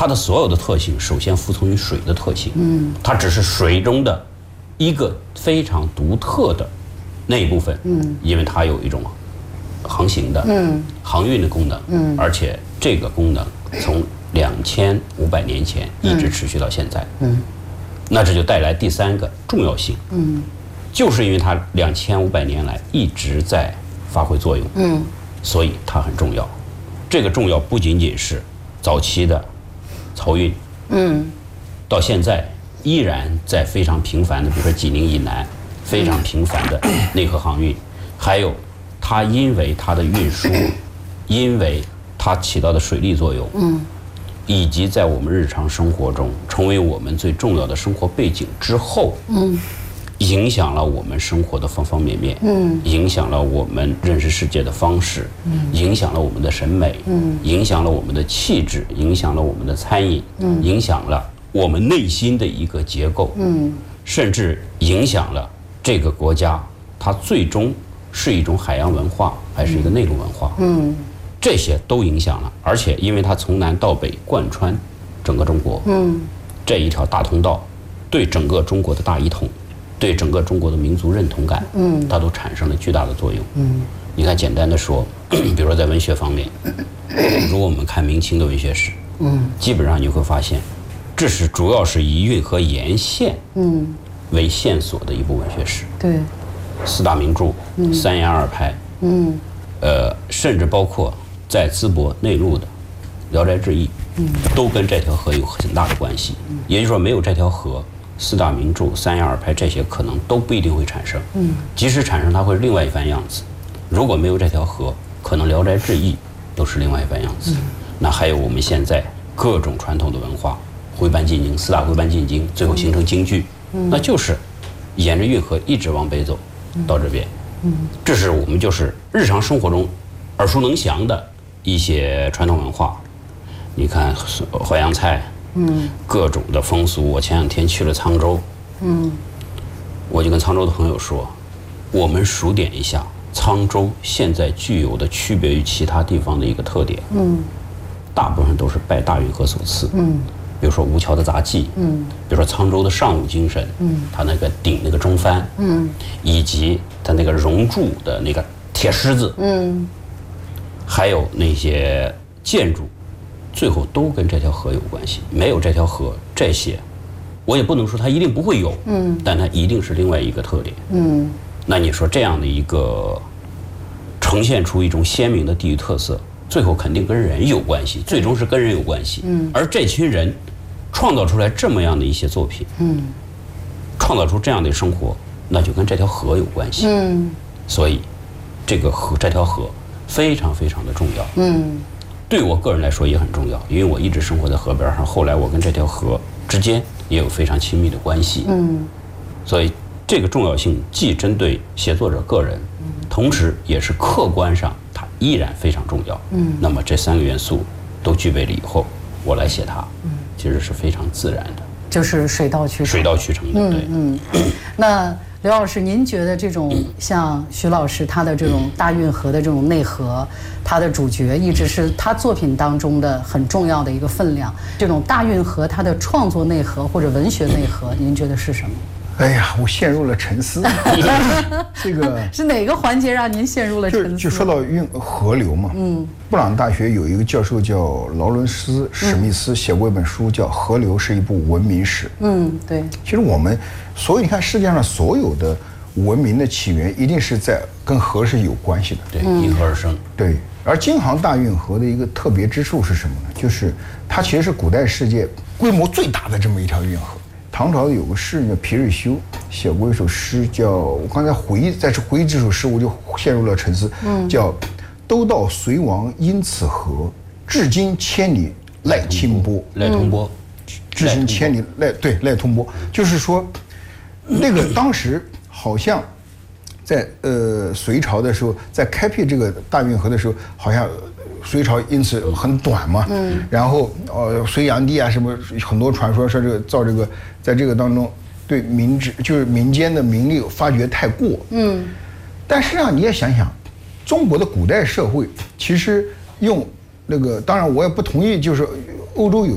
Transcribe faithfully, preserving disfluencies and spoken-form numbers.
它的所有的特性首先服从于水的特性，嗯，它只是水中的一个非常独特的那一部分，嗯，因为它有一种航行的、嗯，航运的功能，嗯，而且这个功能从两千五百年前一直持续到现在，嗯，那这就带来第三个重要性，嗯，就是因为它两千五百年来一直在发挥作用，嗯，所以它很重要。这个重要不仅仅是早期的漕运，嗯，到现在依然在非常频繁的，比如说济宁以南非常频繁的内河航运，还有它因为它的运输，因为它起到的水利作用，嗯，以及在我们日常生活中成为我们最重要的生活背景之后，嗯，影响了我们生活的方方面面，嗯，影响了我们认识世界的方式，嗯，影响了我们的审美，嗯，影响了我们的气质，影响了我们的餐饮，嗯，影响了我们内心的一个结构，嗯，甚至影响了这个国家它最终是一种海洋文化还是一个内陆文化，嗯，这些都影响了，而且因为它从南到北贯穿整个中国，嗯，这一条大通道对整个中国的大一统，对整个中国的民族认同感，嗯，它都产生了巨大的作用。嗯，你看，简单的说，比如说在文学方面，如果我们看明清的文学史，嗯，基本上你会发现，这是主要是以运河沿线，嗯，为线索的一部文学史。 对， 四大名著，嗯，三言二拍，嗯，呃，甚至包括在淄博内陆的《聊斋志异》，嗯，都跟这条河有很大的关系。嗯，也就是说，没有这条河，四大名著、三言二拍这些可能都不一定会产生。嗯，即使产生，它会是另外一番样子。如果没有这条河，可能《聊斋志异》都是另外一番样子。嗯，那还有我们现在各种传统的文化，徽班进京，四大徽班进京，最后形成京剧，嗯，那就是沿着运河一直往北走，到这边。嗯，这是我们就是日常生活中耳熟能详的一些传统文化。你看淮扬菜。嗯，各种的风俗。我前两天去了沧州，嗯，我就跟沧州的朋友说，我们数点一下沧州现在具有的区别于其他地方的一个特点，嗯，大部分都是拜大运河所赐，嗯，比如说吴桥的杂技，嗯，比如说沧州的尚武精神，嗯，它那个顶那个中帆，嗯，以及它那个熔铸的那个铁狮子，嗯，还有那些建筑。最后都跟这条河有关系，没有这条河，这些我也不能说它一定不会有，嗯，但它一定是另外一个特点，嗯。那你说这样的一个呈现出一种鲜明的地域特色，最后肯定跟人有关系，最终是跟人有关系，嗯。而这群人创造出来这么样的一些作品，嗯，创造出这样的生活，那就跟这条河有关系，嗯。所以这个河，这条河非常非常的重要，嗯。对我个人来说也很重要，因为我一直生活在河边上，后来我跟这条河之间也有非常亲密的关系，嗯，所以这个重要性既针对写作者个人，同时也是客观上它依然非常重要，嗯，那么这三个元素都具备了以后，我来写它，嗯，其实是非常自然的， 就是水到渠成， 水到渠成的，对， 嗯嗯。那刘老师，您觉得这种像徐老师他的这种大运河的这种内核，他的主角一直是他作品当中的很重要的一个分量。这种大运河它的创作内核或者文学内核，您觉得是什么？ 哎呀，我陷入了沉思。这个是哪个环节让您陷入了沉思？ 就就说到运河流嘛，嗯，布朗大学有一个教授叫劳伦斯·史密斯，写过一本书叫《河流是一部文明史》。嗯，对。其实我们所有你看世界上所有的文明的起源，一定是在跟河是有关系的。 对，因河而生。 对。而京杭大运河的一个特别之处是什么呢？就是它其实是古代世界规模最大的这么一条运河。唐朝有个诗人叫皮日休，写过一首诗叫，我刚才回忆，在这回忆这首诗，我就陷入了沉思，嗯，叫“都道隋王因此河，至今千里赖清波”。 赖通波， 至今千里赖对赖通波，就是说，那个当时好像在呃隋朝的时候，在开辟这个大运河的时候，好像。隋朝因此很短嘛，嗯，然后呃隋炀帝啊什么很多传说说这个造这个在这个当中对民脂就是民间的民力发掘太过，嗯，但实际上你也想想，中国的古代社会其实用那个当然我也不同意，就是欧洲有。